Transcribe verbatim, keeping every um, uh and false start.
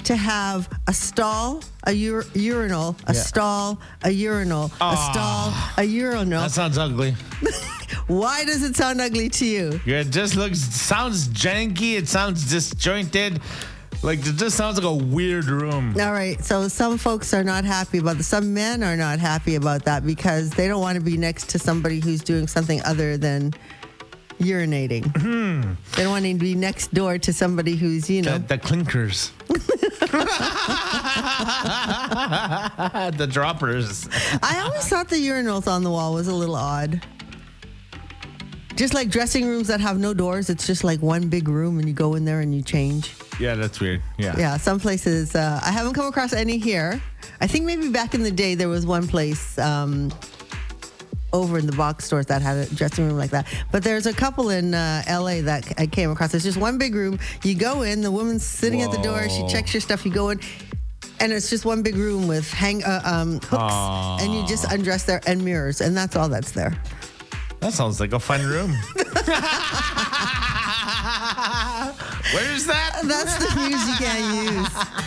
to have a stall, a ur- urinal, a Yeah. stall, a urinal, a stall, a urinal. That sounds ugly. Why does it sound ugly to you? Yeah, it just looks, sounds janky. It sounds disjointed. Like, it just sounds like a weird room. All right, so some folks are not happy about this. Some men are not happy about that because they don't want to be next to somebody who's doing something other than urinating. Hmm. They don't want to be next door to somebody who's, you know. The, the clinkers. The droppers. I always thought the urinals on the wall was a little odd. Just like dressing rooms that have no doors, it's just like one big room and you go in there and you change. Yeah, that's weird. Yeah. Yeah, some places, uh, I haven't come across any here. I think maybe back in the day there was one place um, over in the box stores that had a dressing room like that. But there's a couple in uh, L A that I came across. It's just one big room. You go in, the woman's sitting at the door, she Whoa. checks your stuff, you go in, and it's just one big room with hang uh, um, hooks, Aww. and you just undress there, and mirrors, and that's all that's there. That sounds like a fun room. Where is that? That's the music I use.